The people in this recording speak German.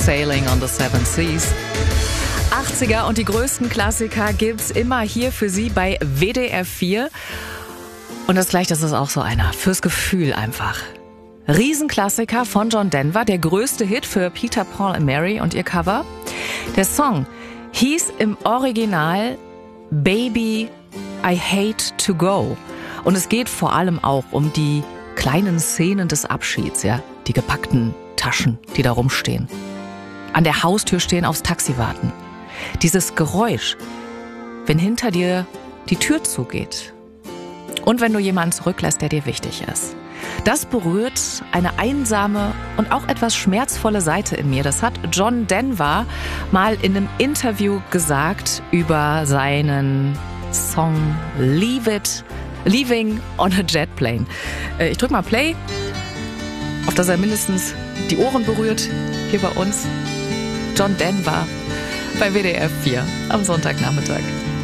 Sailing on the Seven Seas. 80er und die größten Klassiker gibt's immer hier für Sie bei WDR 4. Und das ist auch so einer. Fürs Gefühl einfach. Riesenklassiker von John Denver, der größte Hit für Peter, Paul and Mary und ihr Cover. Der Song hieß im Original Baby, I Hate to Go. Und es geht vor allem auch um die kleinen Szenen des Abschieds, ja, die gepackten Taschen, die da rumstehen. An der Haustür stehen, aufs Taxi warten. Dieses Geräusch, wenn hinter dir die Tür zugeht. Und wenn du jemanden zurücklässt, der dir wichtig ist. Das berührt eine einsame und auch etwas schmerzvolle Seite in mir. Das hat John Denver mal in einem Interview gesagt über seinen Song Leaving on a Jet Plane. Ich drück mal Play, auf dass er mindestens die Ohren berührt, hier bei uns. John Denver bei WDR 4 am Sonntagnachmittag.